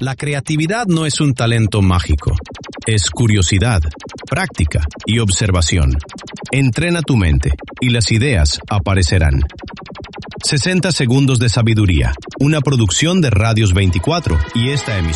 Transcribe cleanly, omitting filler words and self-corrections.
La creatividad no es un talento mágico. Es curiosidad, práctica y observación. Entrena tu mente y las ideas aparecerán. 60 segundos de sabiduría, una producción de Radios 24 y esta emisora.